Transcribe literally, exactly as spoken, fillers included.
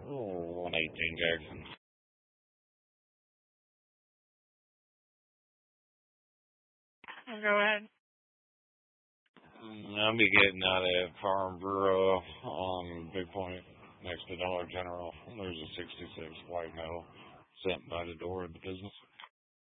Oh, one eighteen Jackson. Go ahead. Mm, I'll be getting out at Farm Bureau on Big Point next to Dollar General. There's a sixty-six white metal sitting by the door of the business.